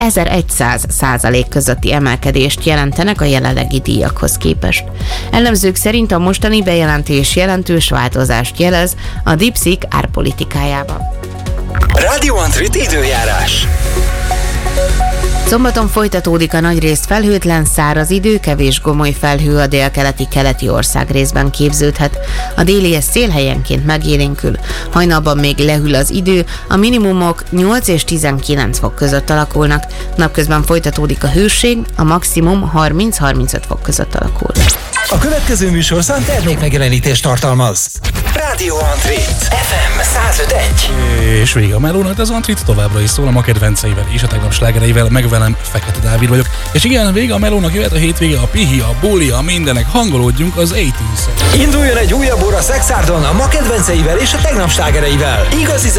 1100% közötti emelkedést jelentenek a jelenlegi díjakhoz képest. Elemzők szerint a mostani bejelentés jelentős változást jelez a DeepSeek árpolitikájában. Radio Antrit időjárás. Szombaton folytatódik a nagyrészt felhőtlen, száraz idő, kevés gomoly felhő a délkeleti országrészben képződhet. A déli szél helyenként megélénkül. Hajnalban még lehűl az idő, a minimumok 8 és 19 fok között alakulnak. Napközben folytatódik a hőség, a maximum 30-35 fok között alakul. A következő műsorszám termékmegjelenítést tartalmaz. Radio Antrit FM 105.1. És vége a melónak, az Antrit továbbra is szól a ma kedvenceivel és a tegnap slágereivel, meg velem, Fekete Dávid vagyok. És igen, vége a melónak, jöhet a hétvége, a pihi, a buli, a mindenek, hangolódjunk az 80s-en. Induljon egy újabb óra Szexárdon a ma kedvenceivel és a tegnap slágereivel. Igazi